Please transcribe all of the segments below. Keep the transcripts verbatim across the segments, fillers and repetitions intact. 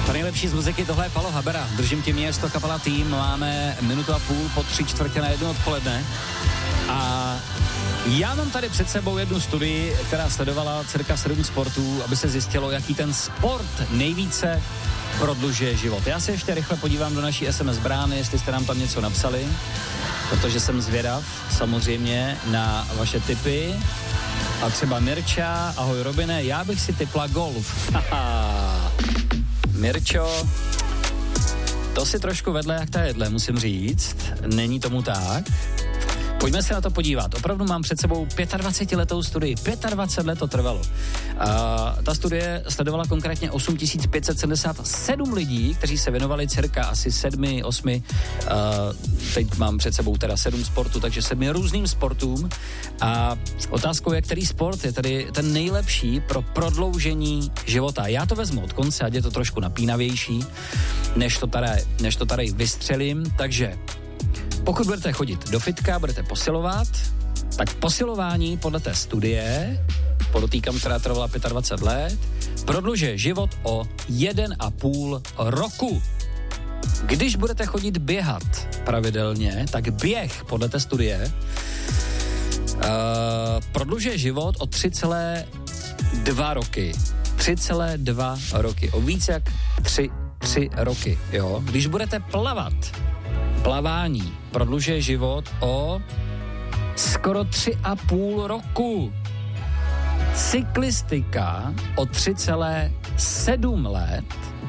To nejlepší z muziky, tohle je Palo Habera. Držím tě město, kapela Tým. Máme minutu a půl po tři čtvrtě na jednu odpoledne. A já mám tady před sebou jednu studii, která sledovala cirka sedm sportů, aby se zjistilo, jaký ten sport nejvíce prodlužuje život. Já se ještě rychle podívám do naší es em es brány, jestli jste nám tam něco napsali, protože jsem zvědav samozřejmě na vaše tipy. A třeba Mirča, ahoj Robine, já bych si tipla golf. Haha. Mirčo, to si trošku vedle jak ta jedle, musím říct. Není tomu tak. Pojďme se na to podívat. Opravdu mám před sebou dvacetiletou studii. dvacet pět let to trvalo. A ta studie sledovala konkrétně osm tisíc pět set sedmdesát sedm lidí, kteří se věnovali cirka asi sedmi, osmi, a teď mám před sebou teda sedm sportů, takže sedmi různým sportům. A otázkou je, který sport je tedy ten nejlepší pro prodloužení života. Já to vezmu od konce, ať je to trošku napínavější, než to tady, než to tady vystřelím. Takže pokud budete chodit do fitka, budete posilovat, tak posilování podle té studie, podotýkám, která trvala dvacet pět let, prodlužuje život o jeden a půl roku. Když budete chodit běhat pravidelně, tak běh podle té studie uh, prodlužuje život o tři celé dva roky. tři celé dva roky. O víc jak tři, tři roky, jo. Když budete plavat, plavání prodlužuje život o skoro tři a půl roku. Cyklistika o tři celé sedm let.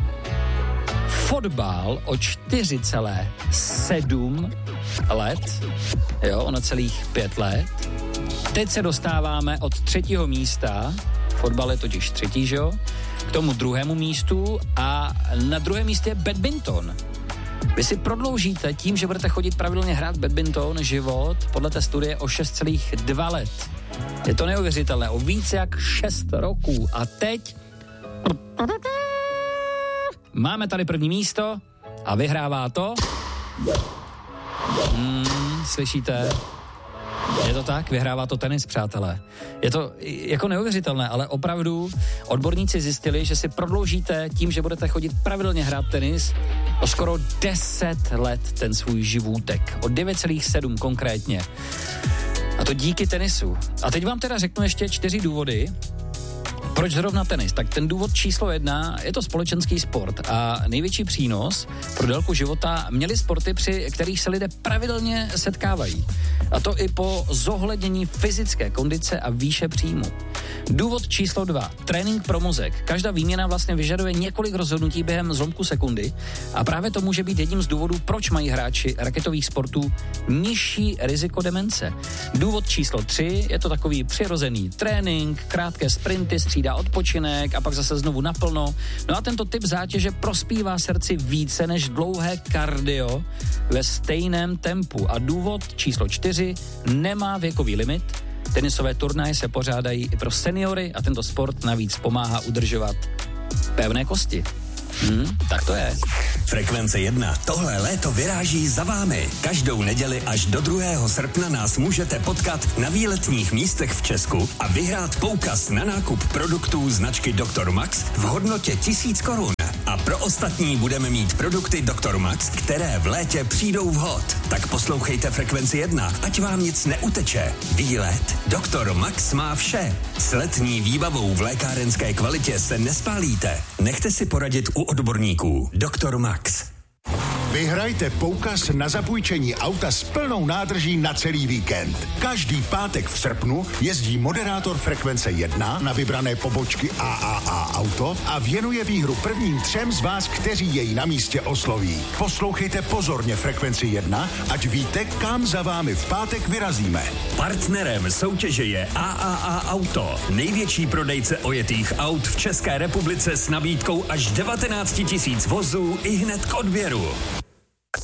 Fotbal o čtyři celé sedm let. Jo, o celých pět let. Teď se dostáváme od třetího místa, fotbal je totiž třetí, že jo, k tomu druhému místu a na druhém místě je badminton. Vy si prodloužíte tím, že budete chodit pravidelně hrát badminton život podle té studie o šest celá dva let. Je to neuvěřitelné, o více jak šest roků. A teď máme tady první místo a vyhrává to. Hmm, slyšíte? Je to tak? Vyhrává to tenis, přátelé. Je to jako neuvěřitelné, ale opravdu odborníci zjistili, že si prodloužíte tím, že budete chodit pravidelně hrát tenis o skoro deset let ten svůj živůtek. O devět celá sedm konkrétně. A to díky tenisu. A teď vám teda řeknu ještě čtyři důvody, proč zrovna tenis? Tak ten důvod číslo jedna, je to společenský sport a největší přínos pro délku života měly sporty, při kterých se lidé pravidelně setkávají. A to i po zohlednění fyzické kondice a výše příjmu. Důvod číslo dva, trénink pro mozek. Každá výměna vlastně vyžaduje několik rozhodnutí během zlomku sekundy a právě to může být jedním z důvodů, proč mají hráči raketových sportů nižší riziko demence. Důvod číslo tři, je to takový přirozený trénink, krátké sprinty, střídá odpočinek a pak zase znovu naplno. No a tento typ zátěže prospívá srdci více než dlouhé kardio ve stejném tempu. A důvod číslo čtyři, nemá věkový limit. Tenisové turnaje se pořádají i pro seniory a tento sport navíc pomáhá udržovat pevné kosti. Hmm, tak to je. Frekvence jedna. Tohle léto vyráží za vámi. Každou neděli až do druhého srpna nás můžete potkat na výletních místech v Česku a vyhrát poukaz na nákup produktů značky doktor Max v hodnotě tisíc korun. A pro ostatní budeme mít produkty doktor Max, které v létě přijdou vhod. Tak poslouchejte Frekvenci jedna, ať vám nic neuteče. Výlet doktor Max má vše. S letní výbavou v lékárenské kvalitě se nespálíte. Nechte si poradit u odborníků. doktor Max. Vyhrajte poukaz na zapůjčení auta s plnou nádrží na celý víkend. Každý pátek v srpnu jezdí moderátor Frekvence jedna na vybrané pobočky A A A Auto a věnuje výhru prvním třem z vás, kteří jej na místě osloví. Poslouchejte pozorně Frekvenci jedna, ať víte, kam za vámi v pátek vyrazíme. Partnerem soutěže je A A A Auto, největší prodejce ojetých aut v České republice s nabídkou až devatenáct tisíc vozů i hned k odběru.